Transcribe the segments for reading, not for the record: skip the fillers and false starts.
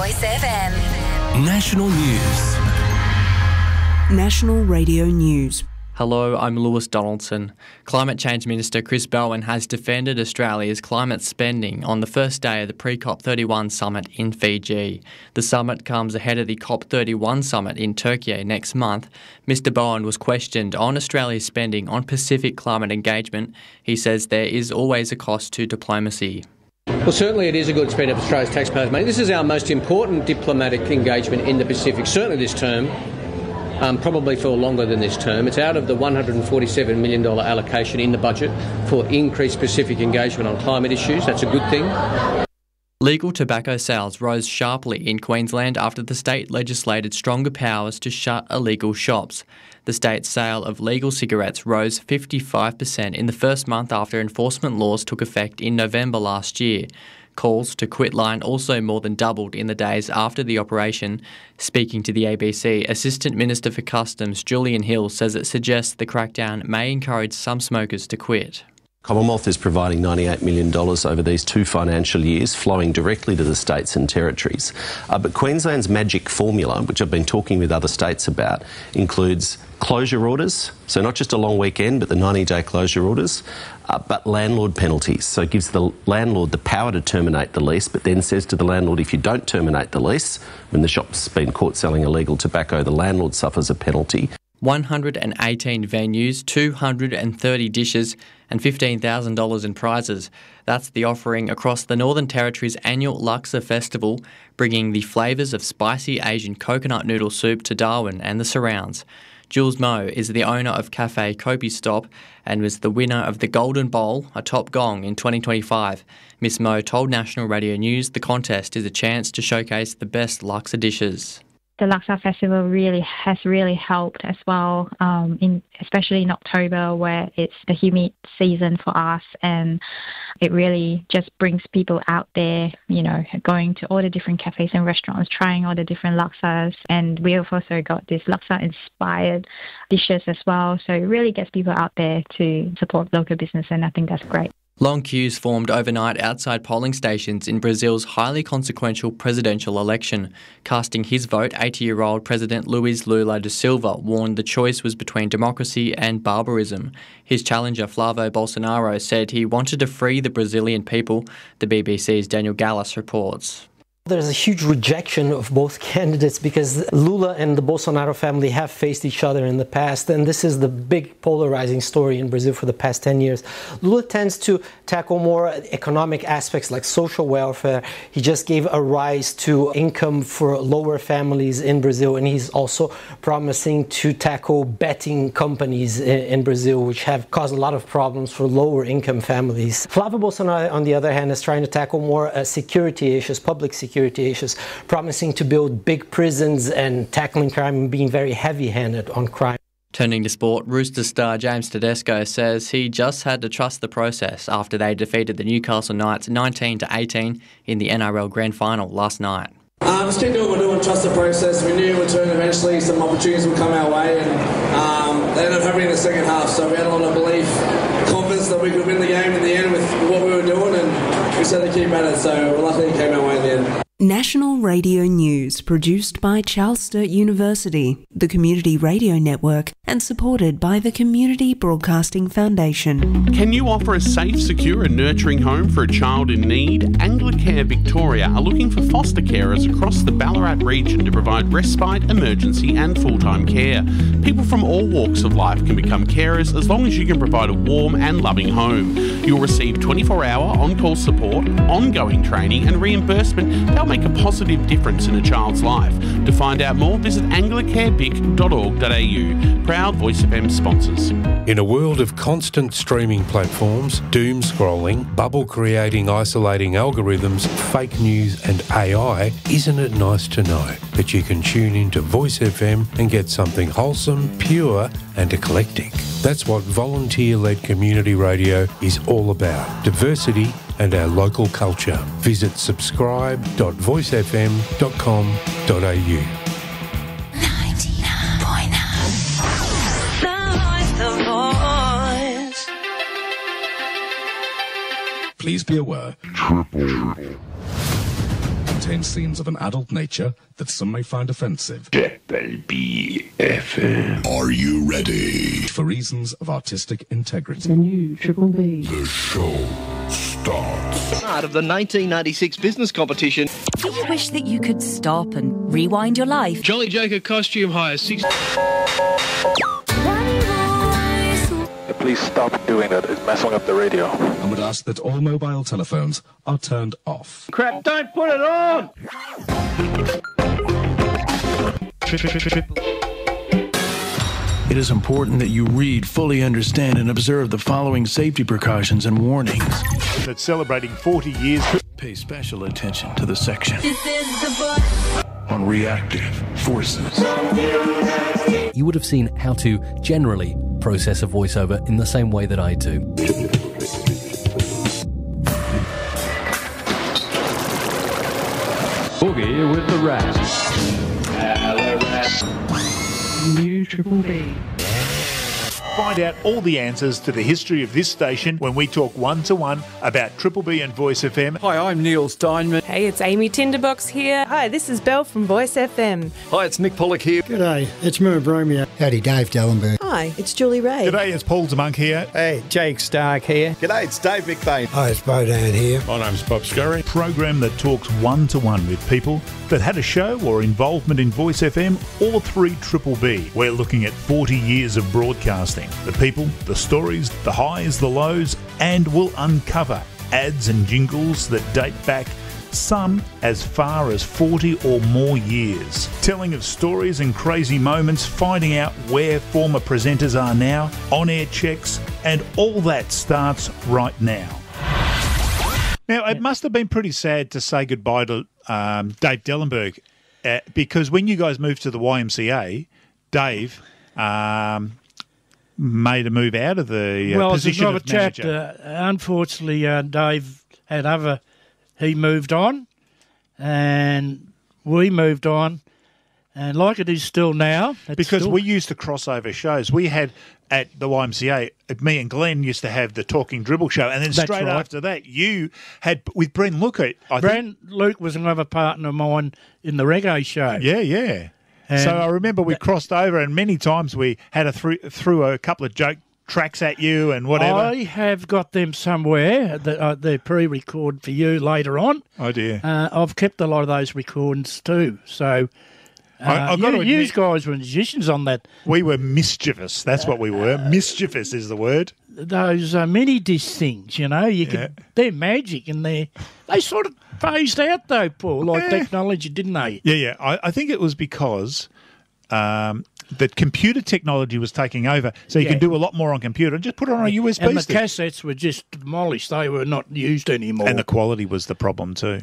Voice FM. National News. National Radio News. Hello, I'm Lewis Donaldson. Climate Change Minister Chris Bowen has defended Australia's climate spending on the first day of the pre-COP31 summit in Fiji. The summit comes ahead of the COP31 summit in Turkey next month. Mr Bowen was questioned on Australia's spending on Pacific climate engagement. He says there is always a cost to diplomacy. Well, certainly it is a good spend of Australia's taxpayers' money. This is our most important diplomatic engagement in the Pacific, certainly this term. Probably for longer than this term. It's out of the $147 million allocation in the budget for increased Pacific engagement on climate issues. That's a good thing. Legal tobacco sales rose sharply in Queensland after the state legislated stronger powers to shut illegal shops. The state's sale of legal cigarettes rose 55% in the first month after enforcement laws took effect in November last year. Calls to quit line also more than doubled in the days after the operation. Speaking to the ABC, Assistant Minister for Customs Julian Hill says it suggests the crackdown may encourage some smokers to quit. Commonwealth is providing $98 million over these 2 financial years, flowing directly to the states and territories. But Queensland's magic formula, which I've been talking with other states about, includes closure orders, so not just a long weekend, but the 90-day closure orders, but landlord penalties. So it gives the landlord the power to terminate the lease, but then says to the landlord, if you don't terminate the lease, when the shop's been caught selling illegal tobacco, the landlord suffers a penalty. 118 venues, 230 dishes and $15,000 in prizes. That's the offering across the Northern Territory's annual Laksa Festival, bringing the flavours of spicy Asian coconut noodle soup to Darwin and the surrounds. Jules Moe is the owner of Cafe Kopi Stop and was the winner of the Golden Bowl, a top gong, in 2025. Miss Moe told National Radio News the contest is a chance to showcase the best Laksa dishes. The Laksa Festival has really helped as well, especially in October where it's the humid season for us, and it really just brings people out there, going to all the different cafes and restaurants, trying all the different laksas, and we have also got this laksa-inspired dishes as well, so it really gets people out there to support local business, and I think that's great. Long queues formed overnight outside polling stations in Brazil's highly consequential presidential election. Casting his vote, 80-year-old President Luiz Lula da Silva warned the choice was between democracy and barbarism. His challenger, Flávio Bolsonaro, said he wanted to free the Brazilian people. The BBC's Daniel Gallis reports. There's a huge rejection of both candidates because Lula and the Bolsonaro family have faced each other in the past, and this is the big polarizing story in Brazil for the past 10 years. Lula tends to tackle more economic aspects like social welfare. He just gave a rise to income for lower families in Brazil, and he's also promising to tackle betting companies in Brazil, which have caused a lot of problems for lower income families. Flávio Bolsonaro, on the other hand, is trying to tackle more security issues, public security issues, promising to build big prisons and tackling crime and being very heavy-handed on crime. Turning to sport, Roosters star James Tedesco says he just had to trust the process after they defeated the Newcastle Knights 19-18 in the NRL Grand Final last night. Just keep doing what we're doing, trust the process. We knew in return eventually some opportunities would come our way, and they ended up happening in the second half, so we had a lot of belief, confidence that we could win the game in the end with what we were doing, and we said to keep at it, so luckily it came our way in the end. National Radio News, produced by Charles Sturt University, the Community Radio Network, and supported by the Community Broadcasting Foundation. Can you offer a safe, secure and nurturing home for a child in need? Anglicare Victoria are looking for foster carers across the Ballarat region to provide respite, emergency and full-time care. People from all walks of life can become carers as long as you can provide a warm and loving home. You'll receive 24-hour on-call support, ongoing training and reimbursement. They'll make a positive difference in a child's life. To find out more, visit anglicarevic.org.au. Proud Voice FM sponsors. In a world of constant streaming platforms, doom scrolling, bubble creating, isolating algorithms, fake news and AI, isn't it nice to know that you can tune into Voice FM and get something wholesome, pure and eclectic? That's what volunteer-led community radio is all about. Diversity and our local culture. Visit subscribe.voicefm.com.au. Please be aware. contains themes of an adult nature that some may find offensive. Triple B FM. Are you ready? For reasons of artistic integrity. The new Triple B. The show starts. Part of the 1996 business competition. Do you wish that you could stop and rewind your life? Jolly Joker costume hire 6. Please stop doing that. It's messing up the radio. And would ask that all mobile telephones are turned off. Crap, don't put it on! It is important that you read, fully understand, and observe the following safety precautions and warnings. That's celebrating 40 years. Pay special attention to the section on reactive forces. You would have seen how to generally process a voiceover in the same way that I do. Boogie with the Rats. New Triple B. Find out all the answers to the history of this station when we talk one-to-one about Triple B and Voice FM. Hi, I'm Neil Steinman. Hey, it's Amy Tinderbox here. Hi, this is Belle from Voice FM. Hi, it's Nick Pollock here. G'day, it's Murray Bromeo. Howdy, Dave Dellenberg. Hi, it's Julie Ray. G'day, it's Paul Demunk here. Hey, Jake Stark here. G'day, it's Dave McBain. Hi, it's Bodan here. My name's Bob Scurry. Program that talks one-to-one with people that had a show or involvement in Voice FM or 3 Triple B. We're looking at 40 years of broadcasting. The people, the stories, the highs, the lows, and we'll uncover ads and jingles that date back some as far as 40 or more years. Telling of stories and crazy moments, finding out where former presenters are now, on-air checks, and all that starts right now. Now, it must have been pretty sad to say goodbye to Dave Dellenberg because when you guys moved to the YMCA, Dave made a move out of the position of manager. Unfortunately, Dave had he moved on and we moved on. And like it is still now. Because we used to cross over shows. We had at the YMCA, me and Glenn used to have the Talking Dribble show. And then straight after that, you had with Bren Luke. Luke was another partner of mine in the reggae show. Yeah, yeah. And so I remember we crossed over and many times we had threw a couple of joke tracks at you and whatever. I have got them somewhere. They're pre-recorded for you later on. Oh, dear. I've kept a lot of those recordings too. So... I've got to admit, you guys were musicians on that. We were mischievous. That's what we were. Mischievous is the word. Those mini disc things, you know, they're magic and they sort of phased out though, Paul, like technology, didn't they? Yeah, yeah. I think it was because that computer technology was taking over, so you can do a lot more on computer. Just put it on a USB and the stick. cassettes were just demolished. They were not used anymore. And the quality was the problem too.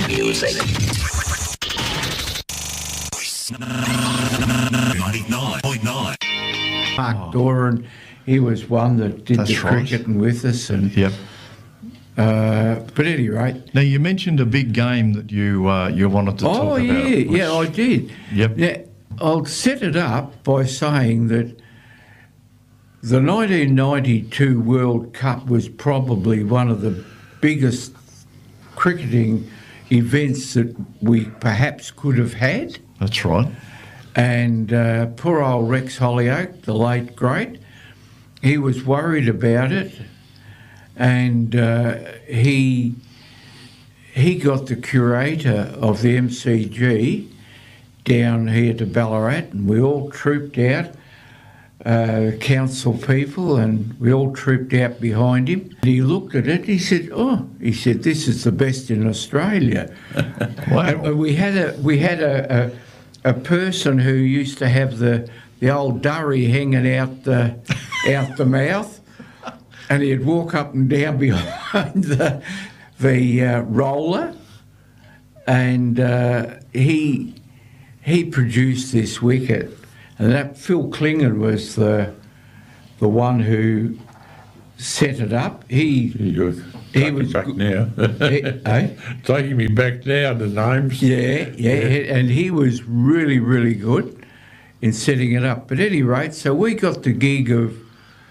Mark Doran, he was one that did the cricketing with us, and but at any rate. Now you mentioned a big game that you wanted to talk about. Oh yeah, I did. Yep. Now, I'll set it up by saying that the 1992 World Cup was probably one of the biggest cricketing events that we perhaps could have had. That's right. And poor old Rex Hollyoake, the late great, he was worried about it, and he got the curator of the MCG down here to Ballarat, and we all trooped out, council people, and we all trooped out behind him. And he looked at it, he said, this is the best in Australia. Wow. And we had a person who used to have the old durry hanging out the mouth, and he'd walk up and down behind the roller, and he produced this wicket, and that Phil Klingon was the one who set it up. He was back now. Taking me back now, the names. Yeah, and he was really, really good in setting it up. But at any rate, so we got the gig of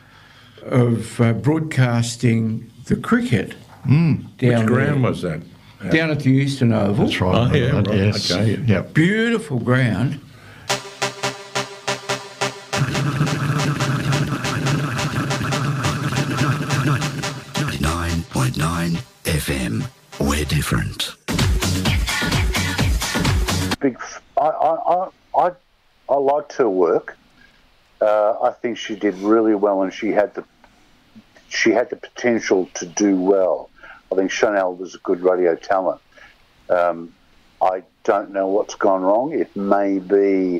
broadcasting the cricket. Which ground was that? down at the Eastern Oval. That's right. Oh, yeah, right. Yes. Okay. Yeah. Beautiful ground. FM. We're different. I liked her work. I think she did really well, and she had the potential to do well. I think Chanel was a good radio talent. I don't know what's gone wrong. It may be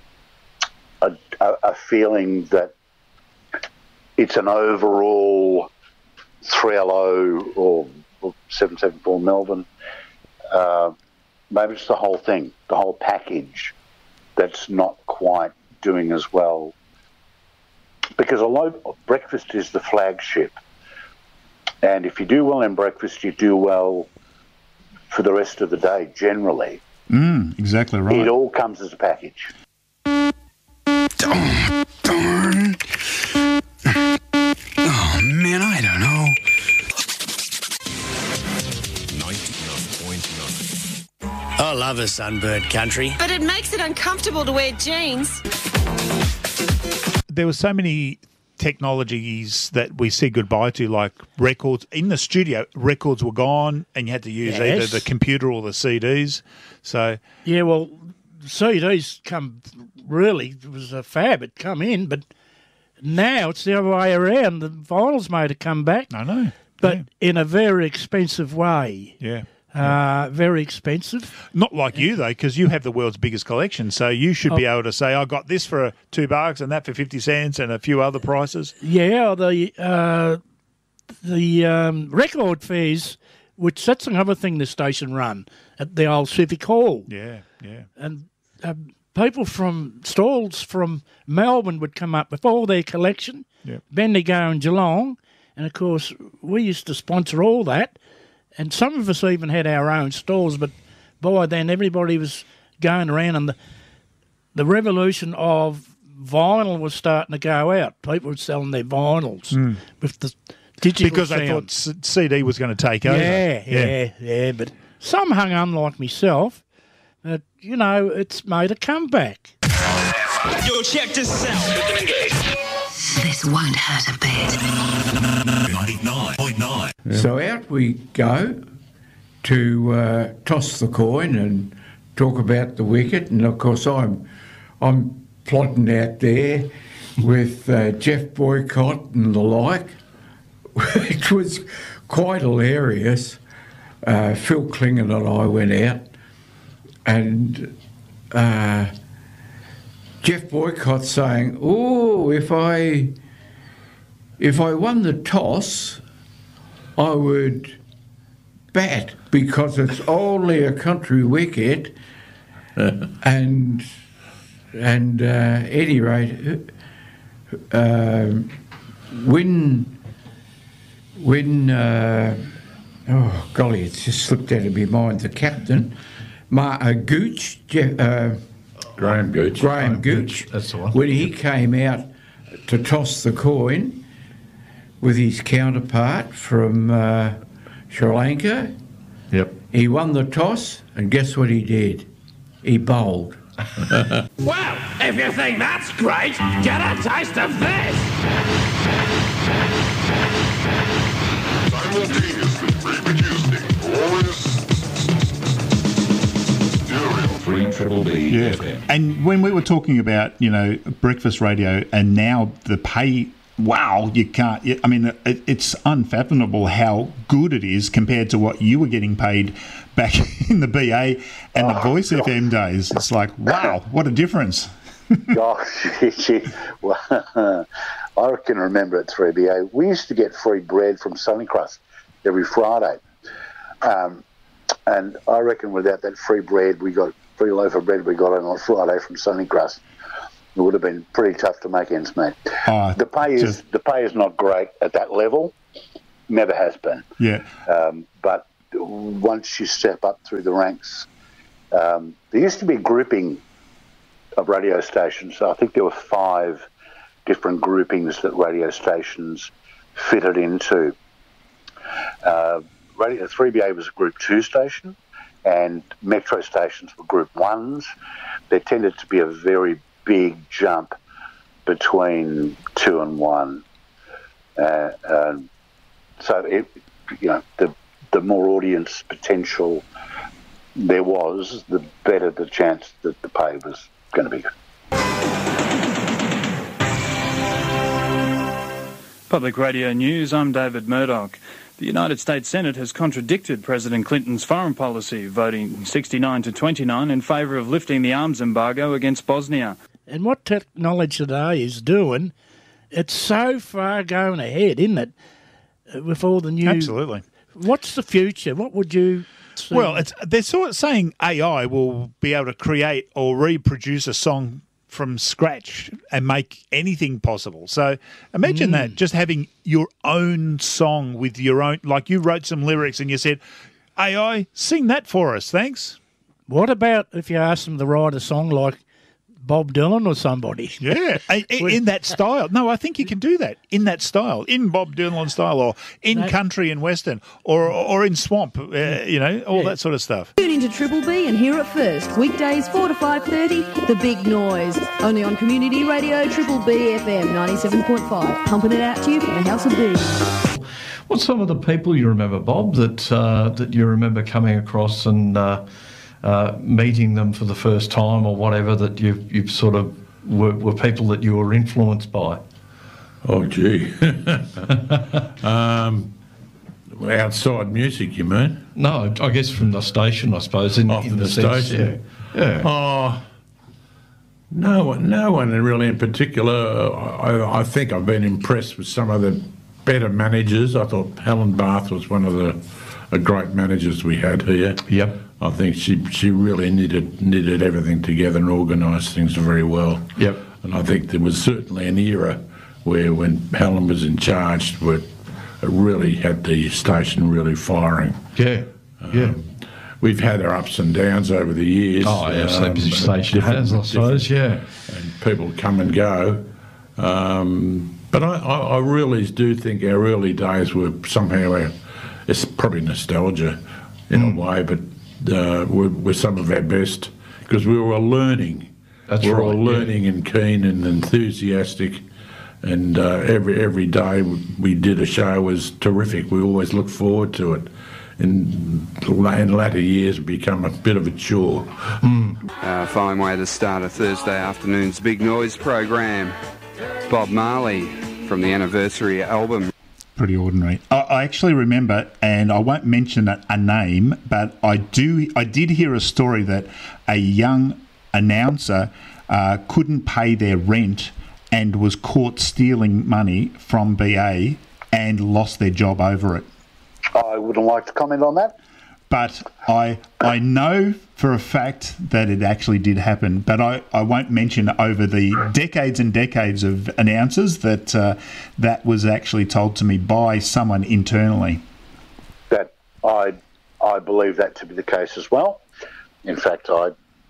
a feeling that it's an overall 3LO or 774 Melbourne. Maybe it's the whole thing, the whole package that's not quite doing as well. Because although breakfast is the flagship, and if you do well in breakfast, you do well for the rest of the day, generally. Exactly right. It all comes as a package. Darn. Oh, man, I don't know. 99.9. I love a sunbird country. But it makes it uncomfortable to wear jeans. There were so many technologies that we said goodbye to, like records. In the studio, records were gone and you had to use either the computer or the CDs. So yeah, well, CDs it was a fab, it come in, but now it's the other way around. The vinyl's made a comeback. I know. But in a very expensive way. Yeah. Very expensive. Not like you, though, because you have the world's biggest collection, so you should be able to say, I got this for $2 and that for 50 cents and a few other prices. Yeah, the record fairs, which that's another thing the station run, at the old Civic Hall. Yeah, yeah. And people from stalls from Melbourne would come up with all their collection, Bendigo and Geelong, and, of course, we used to sponsor all that. And some of us even had our own stores, but by then everybody was going around and the revolution of vinyl was starting to go out. People were selling their vinyls with the digital because sound. they thought CD was going to take over. Yeah. But some hung on like myself. But, it's made a comeback. Yo, check this out. This won't hurt a bit. 99.9. So out we go to toss the coin and talk about the wicket, and of course I'm plodding out there with Jeff Boycott and the like, which was quite hilarious. Phil Klingon and I went out, and Jeff Boycott saying, "Oh, if I won the toss, I would bat because it's only a country wicket." and at any rate, oh golly, it's just slipped out of my mind. The captain, Gooch, Graham Gooch. Graham Gooch. That's the one. When he came out to toss the coin with his counterpart from Sri Lanka, he won the toss, and guess what he did? He bowled. Well, if you think that's great, get a taste of this! Simultaneously reproducing glorious 3BBB. Yeah. And when we were talking about, breakfast radio and now the pay, wow, you can't, I mean, it's unfathomable how good it is compared to what you were getting paid back in the BA and the Voice FM days. It's like, wow, what a difference. Gosh, well, I can remember at 3BA, we used to get free bread from Sunnycrust every Friday. And I reckon without that free bread, free loaf of bread we got on a Friday from Sunnycrust, it would have been pretty tough to make ends meet. The pay is not great at that level, never has been. Yeah. But once you step up through the ranks, there used to be a grouping of radio stations. So I think there were 5 different groupings that radio stations fitted into. Radio 3BA was a Group 2 station, and metro stations were Group 1s. There tended to be a very big jump between 2 and 1. So, the more audience potential there was, the better the chance that the pay was going to be. Public Radio News, I'm David Murdoch. The United States Senate has contradicted President Clinton's foreign policy, voting 69 to 29 in favour of lifting the arms embargo against Bosnia. And what technology today is doing, it's so far going ahead, isn't it, with all the new... Absolutely. What's the future? What would you... see? Well, they're sort of saying AI will be able to create or reproduce a song from scratch and make anything possible. So imagine that, just having your own song with your own, like you wrote some lyrics and you said, AI, sing that for us, thanks. What about if you ask them to write a song like Bob Dylan or somebody? Yeah, in that style. No, I think you can do that in that style, in Bob Dylan style, or in country and western, or in swamp, all that sort of stuff. Tune into Triple B and hear it first. Weekdays 4 to 5:30, The Big Noise. Only on Community Radio Triple B FM 97.5. Pumping it out to you from the House of B. What's some of the people you remember, Bob, that you remember coming across and meeting them for the first time or whatever, that you've sort of were people that you were influenced by? Oh, gee. Outside music, you mean? No, I guess from the station, I suppose. In the station? Yeah. Oh, no one really in particular. I think I've been impressed with some of the better managers. I thought Helen Bath was one of the great managers we had here. Yep. I think she really knitted everything together and organised things very well. Yep. And I think there was certainly an era where, when Helen was in charge, where it really had the station really firing. Yeah. We've had our ups and downs over the years. Oh, yes, the station has, I suppose, yeah. And people come and go. But I really do think our early days were somehow, it's probably nostalgia in a way, but were some of our best, because we were all learning. We were all learning and keen and enthusiastic, and every day we did a show was terrific. We always looked forward to it. In latter years, it become a bit of a chore. Fine way to start a Thursday afternoon's Big Noise program. Bob Marley from the anniversary album. Pretty ordinary. I actually remember, and I won't mention a name, but I did hear a story that a young announcer couldn't pay their rent and was caught stealing money from BA and lost their job over it. I wouldn't like to comment on that. But I know for a fact that it actually did happen, but I won't mention over the decades and decades of announcers that was actually told to me by someone internally. That I believe that to be the case as well. In fact, I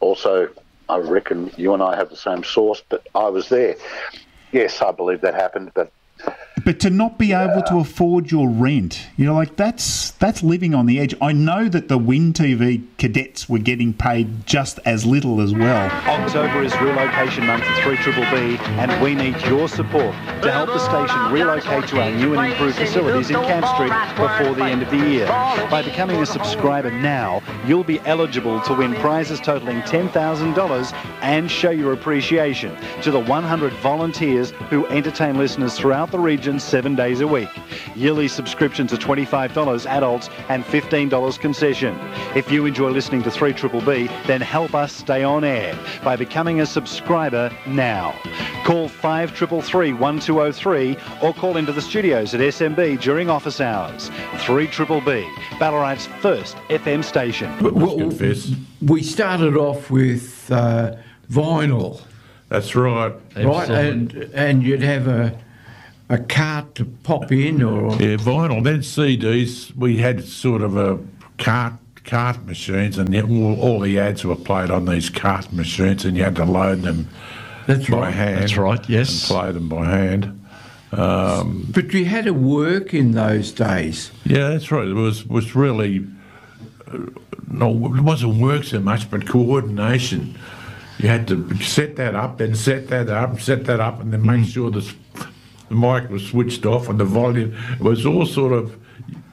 reckon you and I have the same source, but I was there. Yes, I believe that happened, but to not be able to afford your rent, that's living on the edge. I know that the Win TV cadets were getting paid just as little as well. October is relocation month for 3BBB, and we need your support to help the station relocate to our new and improved facilities in Camp Street before the end of the year. By becoming a subscriber now, you'll be eligible to win prizes totaling $10,000 and show your appreciation to the 100 volunteers who entertain listeners throughout the region 7 days a week. Yearly subscriptions are $25 adults and $15 concession. If you enjoy listening to 3BBB, then help us stay on air by becoming a subscriber now. Call 5333-1203 or call into the studios at SMB during office hours. 3BBB, Ballarat's first FM station. We started off with vinyl. That's right. Right, and you'd have a cart to pop in, or vinyl. Then CDs. We had sort of a cart machines, and all the ads were played on these cart machines, and you had to load them by hand. That's right. Yes, and play them by hand. But you had to work in those days. Yeah, that's right. It was really no, it wasn't work so much, but coordination. You had to set that up, then set that up, and then make sure the mic was switched off and the volume. It was all sort of